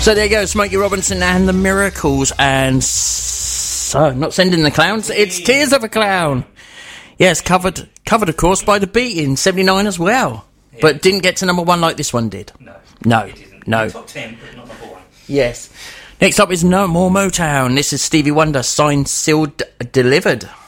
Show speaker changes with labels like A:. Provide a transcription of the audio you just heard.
A: So there you go, Smokey Robinson and the Miracles, and so not Sending the Clowns, it's Tears of a Clown. Yes, covered of course by The Beat in '79 as well, yeah. But didn't get to number one like this one did. No, it didn't. No.
B: Top 10, but not number one.
A: Yes. Next up is No More Motown. This is Stevie Wonder, Signed, Sealed, Delivered.